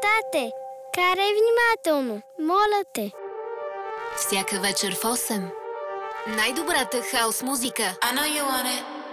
Тате, карай внимателно, моля те. Всяка вечер в 8. Най-добрата хаус музика. I know you want it.